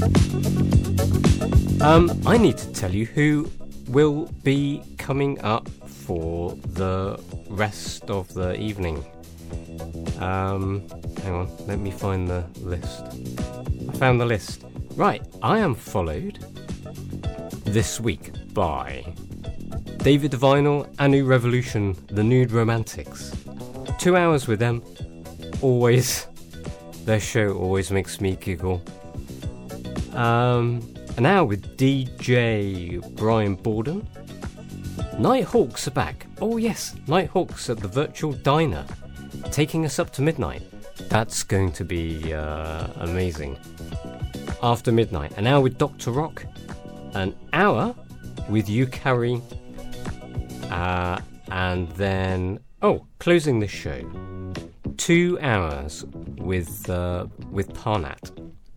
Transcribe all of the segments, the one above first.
I need to tell you who will be coming up for the rest of the evening. Hang on, let me find the list. I found the list. Right, I am followed this week by David Vinyl, Anu Revolution, The Nude Romantics. 2 hours with them. Always, their show always makes me giggle. And now with DJ Brian Borden. Nighthawks are back. Oh yes, Nighthawks at the Virtual Diner, taking us up to midnight. That's going to be amazing. After midnight. And now with Dr. Rock, an hour with You Carry, and then closing the show, 2 hours with Parnat.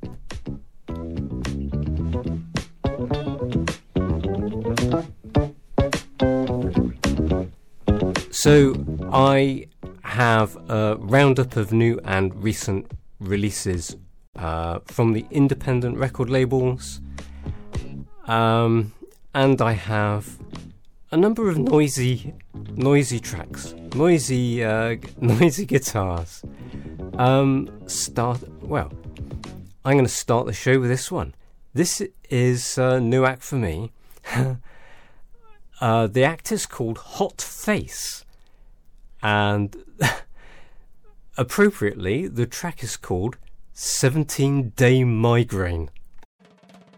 So I have a roundup of new and recent releases from the independent record labels, and I have a number of noisy tracks, noisy guitars. I'm going to start the show with this one. This is a new act for me. The act is called Hot Face, and appropriately the track is called 17-Day Migraine.